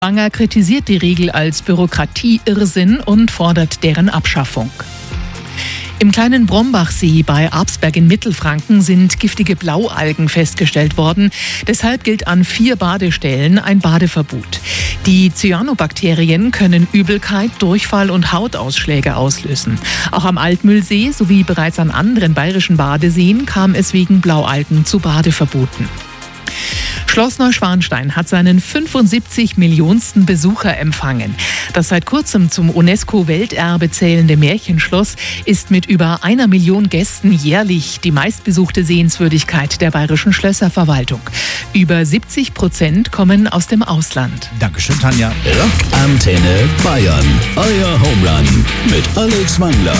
Wanger kritisiert die Regel als Bürokratieirrsinn und fordert deren Abschaffung. Im kleinen Brombachsee bei Absberg in Mittelfranken sind giftige Blaualgen festgestellt worden. Deshalb gilt an 4 Badestellen ein Badeverbot. Die Cyanobakterien können Übelkeit, Durchfall und Hautausschläge auslösen. Auch am Altmühlsee sowie bereits an anderen bayerischen Badeseen kam es wegen Blaualgen zu Badeverboten. Schloss Neuschwanstein hat seinen 75 Millionsten Besucher empfangen. Das seit kurzem zum UNESCO-Welterbe zählende Märchenschloss ist mit über 1 Million Gästen jährlich die meistbesuchte Sehenswürdigkeit der bayerischen Schlösserverwaltung. Über 70% kommen aus dem Ausland. Dankeschön, Tanja. Rockantenne Bayern. Euer Homerun mit Alex Wangler.